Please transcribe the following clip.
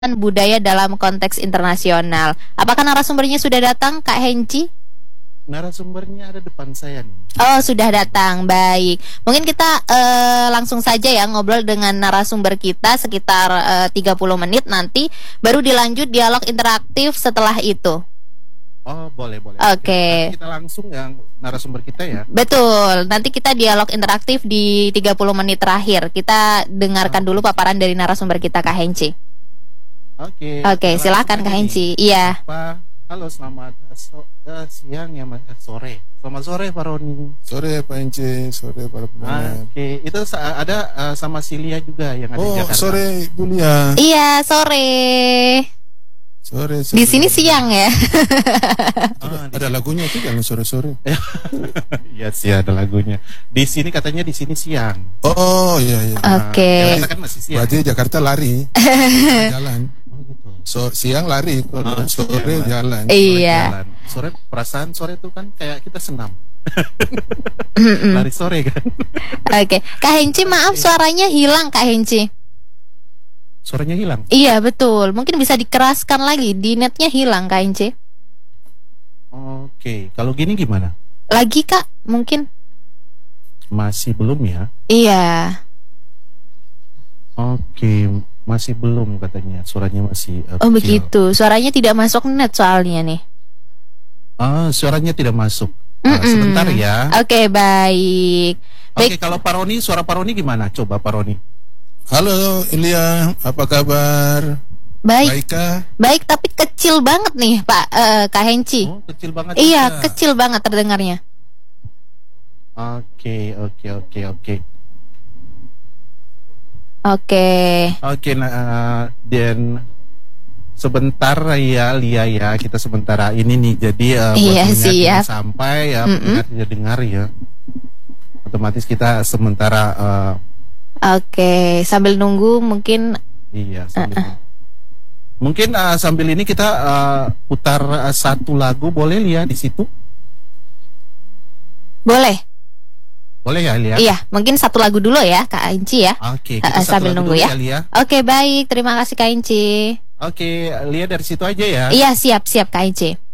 budaya dalam konteks internasional. Apakah narasumbernya sudah datang, Kak Hengci? Narasumbernya ada depan saya nih. Oh, sudah datang. Baik. Mungkin kita langsung saja ya ngobrol dengan narasumber kita sekitar 30 menit, nanti baru dilanjut dialog interaktif setelah itu. Oh, boleh. Oke. Kita langsung yang narasumber kita ya. Betul. Nanti kita dialog interaktif di 30 menit terakhir. Kita dengarkan dulu paparan dari narasumber kita, Kak Hengci. Oke, silakan Kak Hengci. Iya. Halo, selamat siang ya, sore. Selamat sore Pak Roni. Sore Pak Hengci, sore para pendengar. Oke, itu ada sama Silia juga yang ada di Jakarta. Sore Bu Lia. Iya, sore. Sore. Di sini siang ya. Ada lagunya itu kan sore-sore. Iya sih, ada lagunya. Di sini katanya di sini siang. Oh iya. Oke. Jakarta kan masih siang. Berarti Jakarta lari. Jalan. Siang lari, sore jalan. Iya. Sore perasaan sore itu kan kayak kita senam. Lari sore kan. Oke. Kak Hengci, maaf suaranya hilang Kak Hengci. Suaranya hilang? Iya betul. Mungkin bisa dikeraskan lagi. Di netnya hilang Kak Hengci. Oke. Kalau gini gimana? Lagi Kak, mungkin. Masih belum ya? Iya. Oke, masih belum katanya. Suaranya masih Oh kecil. Begitu. Suaranya tidak masuk net soalnya nih. Suaranya tidak masuk. Sebentar ya. Oke, baik. Oke, kalau Pak Roni, suara Pak Roni gimana? Coba Pak Roni. Halo Ilya, apa kabar? Baik. Baik, tapi kecil banget nih Pak Kak Hengci. Oh, kecil banget. Iya, juga. Kecil banget terdengarnya. Oke. Dan sebentar ya Lia ya, kita sementara ini nih. Jadi siap. Sampai ya dengar ya. Otomatis kita sementara Oke, sambil nunggu mungkin. Iya, sambil mungkin sambil ini kita putar satu lagu, boleh Lia di situ? Boleh ya Lia? Iya, mungkin satu lagu dulu ya Kak Hengci ya. Oke, kita sambil nunggu ya Lia. Oke, baik, terima kasih Kak Hengci. Oke, Lia dari situ aja ya. Iya, siap Kak Hengci.